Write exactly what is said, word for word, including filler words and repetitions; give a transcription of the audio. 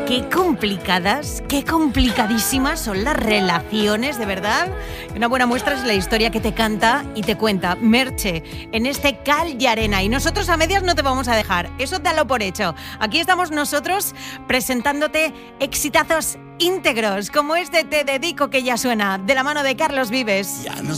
Qué complicadas, qué complicadísimas son las relaciones, de verdad. Una buena muestra es la historia que te canta y te cuenta Merche en este Cal y Arena. Y nosotros a medias no te vamos a dejar, eso dalo por hecho. Aquí estamos nosotros presentándote exitazos íntegros, como este Te Dedico que ya suena, de la mano de Carlos Vives. Ya no